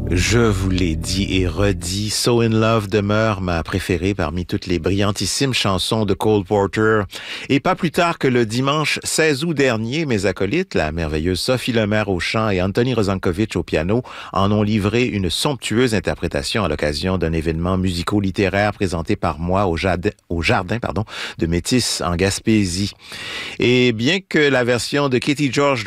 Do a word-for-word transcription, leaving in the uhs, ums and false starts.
Je vous l'ai dit et redit, So in Love demeure ma préférée parmi toutes les brillantissimes chansons de Cole Porter. Et pas plus tard que le dimanche seize août dernier, mes acolytes, la merveilleuse Sophie Lemaire au chant et Anthony Rosankovitch au piano, en ont livré une somptueuse interprétation à l'occasion d'un événement musico-littéraire présenté par moi au jardin, au jardin pardon, de Métis en Gaspésie. Et bien que la version de Katie George